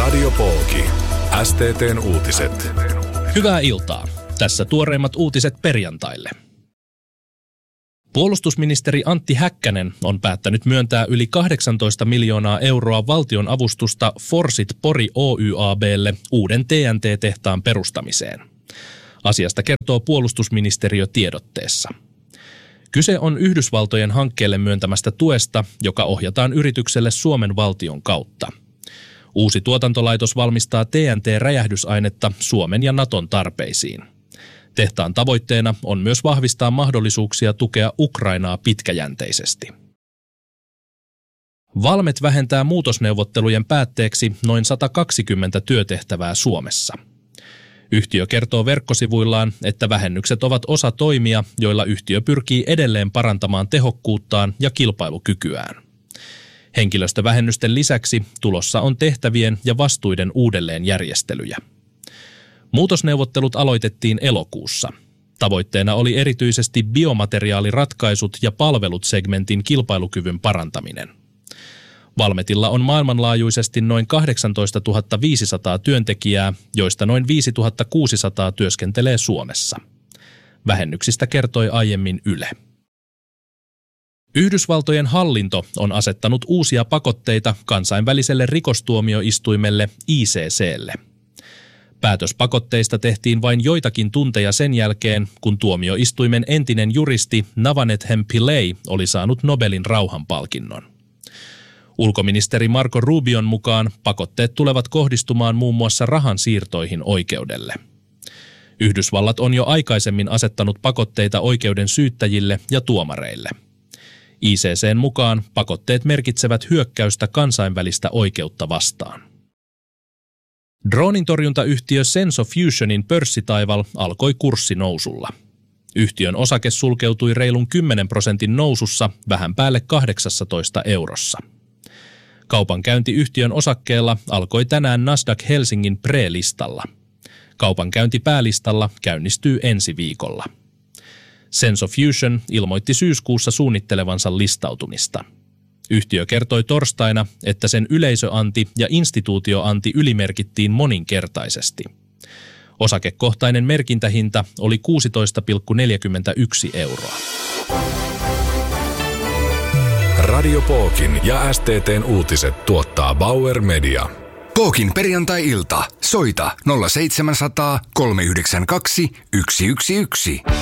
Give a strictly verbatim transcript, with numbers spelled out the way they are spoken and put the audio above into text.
Radio Pooki. S T T:n uutiset. Hyvää iltaa. Tässä tuoreimmat uutiset perjantaille. Puolustusministeri Antti Häkkänen on päättänyt myöntää yli kahdeksantoista miljoonaa euroa valtion avustusta Forsit Pori Oy Ab:lle uuden T N T-tehtaan perustamiseen. Asiasta kertoo puolustusministeriö tiedotteessa. Kyse on Yhdysvaltojen hankkeelle myöntämästä tuesta, joka ohjataan yritykselle Suomen valtion kautta. Uusi tuotantolaitos valmistaa T N T-räjähdysainetta Suomen ja Naton tarpeisiin. Tehtaan tavoitteena on myös vahvistaa mahdollisuuksia tukea Ukrainaa pitkäjänteisesti. Valmet vähentää muutosneuvottelujen päätteeksi noin sata kaksikymmentä työtehtävää Suomessa. Yhtiö kertoo verkkosivuillaan, että vähennykset ovat osa toimia, joilla yhtiö pyrkii edelleen parantamaan tehokkuuttaan ja kilpailukykyään. Henkilöstövähennysten lisäksi tulossa on tehtävien ja vastuiden uudelleenjärjestelyjä. Muutosneuvottelut aloitettiin elokuussa. Tavoitteena oli erityisesti biomateriaaliratkaisut ja palvelut segmentin kilpailukyvyn parantaminen. Valmetilla on maailmanlaajuisesti noin kahdeksantoistatuhatta viisisataa työntekijää, joista noin viisituhatta kuusisataa työskentelee Suomessa. Vähennyksistä kertoi aiemmin Yle. Yhdysvaltojen hallinto on asettanut uusia pakotteita kansainväliselle rikostuomioistuimelle I C C:lle. Päätös pakotteista tehtiin vain joitakin tunteja sen jälkeen, kun tuomioistuimen entinen juristi Navanethem Pillay oli saanut Nobelin rauhanpalkinnon. Ulkoministeri Marco Rubion mukaan pakotteet tulevat kohdistumaan muun muassa rahansiirtoihin oikeudelle. Yhdysvallat on jo aikaisemmin asettanut pakotteita oikeuden syyttäjille ja tuomareille. I C C:n mukaan pakotteet merkitsevät hyökkäystä kansainvälistä oikeutta vastaan. Droonintorjuntayhtiö Senso Fusionin pörssitaival alkoi kurssinousulla. Yhtiön osake sulkeutui reilun kymmenen prosentin nousussa vähän päälle kahdeksastatoista eurossa. Kaupankäynti yhtiön osakkeella alkoi tänään Nasdaq Helsingin pre-listalla. Kaupankäynti päälistalla käynnistyy ensi viikolla. Senso Fusion ilmoitti syyskuussa suunnittelevansa listautumista. Yhtiö kertoi torstaina, että sen yleisöanti ja instituutioanti ylimerkittiin moninkertaisesti. Osakekohtainen merkintähinta oli kuusitoista pilkku neljäkymmentäyksi euroa. Radio Pookin ja S T T:n uutiset tuottaa Bauer Media. Pookin perjantai-ilta. Soita nolla seitsemän nolla nolla kolme yhdeksän kaksi yksi yksi yksi.